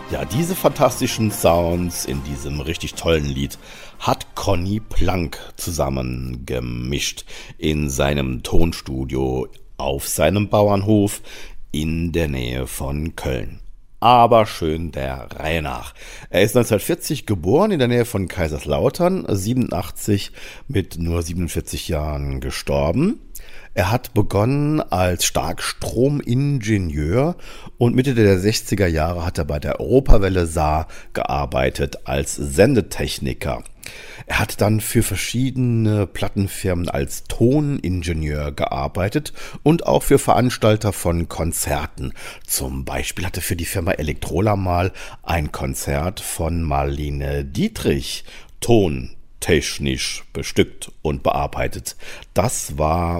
Ja, diese fantastischen Sounds in diesem richtig tollen Lied hat Conny Plank zusammengemischt in seinem Tonstudio auf seinem Bauernhof in der Nähe von Köln. Aber schön der Reihe nach. Er ist 1940 geboren in der Nähe von Kaiserslautern, 87 mit nur 47 Jahren gestorben. Er hat begonnen als Starkstromingenieur und Mitte der 60er Jahre hat er bei der Europawelle Saar gearbeitet als Sendetechniker. Er hat dann für verschiedene Plattenfirmen als Toningenieur gearbeitet und auch für Veranstalter von Konzerten. Zum Beispiel hatte für die Firma Elektrola mal ein Konzert von Marlene Dietrich tontechnisch bestückt und bearbeitet. Das war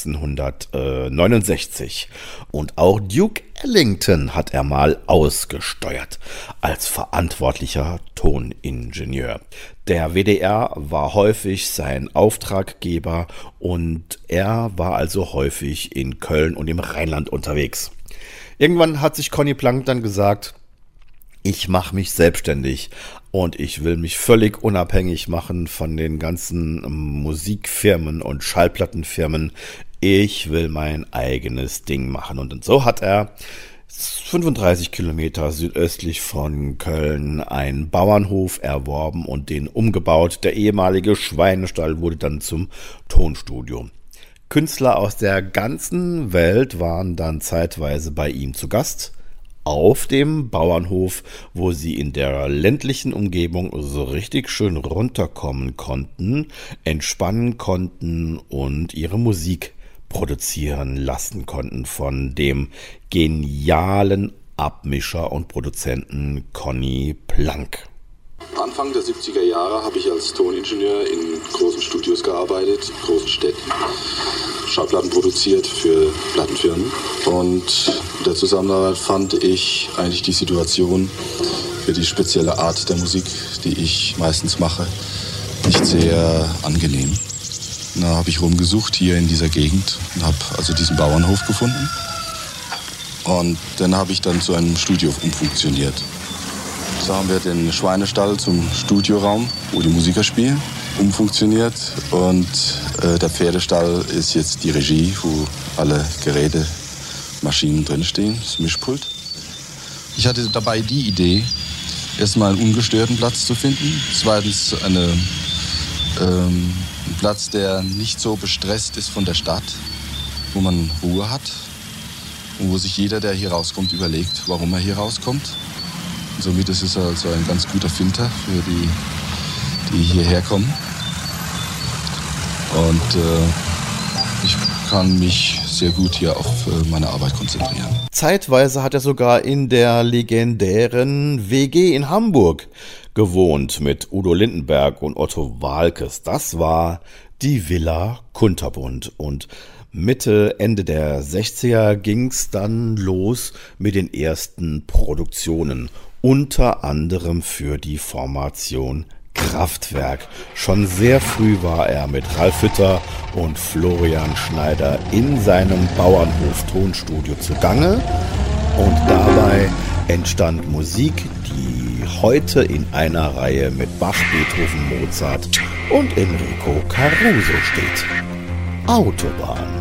1969. Und auch Duke Ellington hat er mal ausgesteuert als verantwortlicher Toningenieur. Der WDR war häufig sein Auftraggeber und er war also häufig in Köln und im Rheinland unterwegs. Irgendwann hat sich Conny Plank dann gesagt, ich mache mich selbstständig und ich will mich völlig unabhängig machen von den ganzen Musikfirmen und Schallplattenfirmen. Ich will mein eigenes Ding machen. Und so hat er 35 Kilometer südöstlich von Köln einen Bauernhof erworben und den umgebaut. Der ehemalige Schweinestall wurde dann zum Tonstudio. Künstler aus der ganzen Welt waren dann zeitweise bei ihm zu Gast auf dem Bauernhof, wo sie in der ländlichen Umgebung so richtig schön runterkommen konnten, entspannen konnten und ihre Musik produzieren lassen konnten von dem genialen Abmischer und Produzenten Conny Plank. Anfang der 70er Jahre habe ich als Toningenieur in großen Studios gearbeitet, in großen Städten, Schallplatten produziert für Plattenfirmen. Und in der Zusammenarbeit fand ich eigentlich die Situation für die spezielle Art der Musik, die ich meistens mache, nicht sehr angenehm. Da habe ich rumgesucht hier in dieser Gegend und habe also diesen Bauernhof gefunden. Und dann habe ich dann zu einem Studio umfunktioniert. So haben wir den Schweinestall zum Studioraum, wo die Musiker spielen, umfunktioniert. Und der Pferdestall ist jetzt die Regie, wo alle Geräte, Maschinen drinstehen, das Mischpult. Ich hatte dabei die Idee, erstmal einen ungestörten Platz zu finden. Zweitens einen Platz, der nicht so bestresst ist von der Stadt, wo man Ruhe hat und wo sich jeder, der hier rauskommt, überlegt, warum er hier rauskommt. Und somit ist es also ein ganz guter Filter für die hierher kommen. Und ich kann mich sehr gut hier auf meine Arbeit konzentrieren. Zeitweise hat er sogar in der legendären WG in Hamburg gewohnt mit Udo Lindenberg und Otto Waalkes. Das war die Villa Kunterbund. Und Mitte, Ende der 60er ging es dann los mit den ersten Produktionen. Unter anderem für die Formation Kraftwerk. Schon sehr früh war er mit Ralf Hütter und Florian Schneider in seinem Bauernhof-Tonstudio zugange. Und dabei entstand Musik, die heute in einer Reihe mit Bach, Beethoven, Mozart und Enrico Caruso steht. Autobahn.